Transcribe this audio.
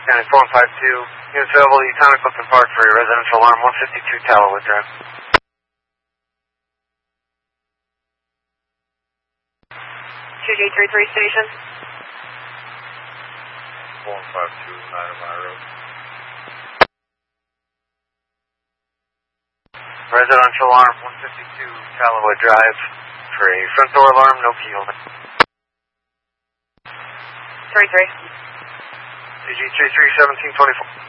County 4152. Units available at Utonic Clifton Park for your residential alarm, 152 Tallowood Drive. 2G33 station. 4152 is not on my road. Residential alarm, 152 Tallowood Drive for a front door alarm, no key holder. 33. CG33 1724.